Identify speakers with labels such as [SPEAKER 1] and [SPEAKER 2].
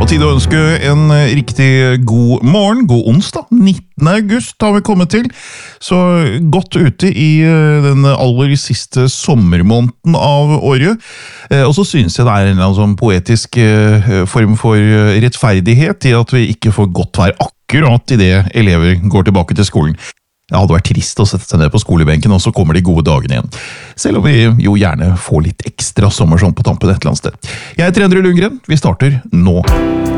[SPEAKER 1] På tide å ønske en riktig god morgen, god onsdag, 19. august har vi kommet til. Så godt ute i den aller siste sommermåneden av året. Og så synes jeg det er en eller annen sånn poetisk form for rettferdighet i at vi ikke får godt vær akkurat i det elever går tilbake til skolen. Det hadde vært trist å sette seg ned på skolebenken, og så kommer de gode dagene igjen. Selv om vi jo gjerne får litt ekstra sommer sånn på tampen et eller annet sted. Jeg heter Endre Lundgren, vi starter nå.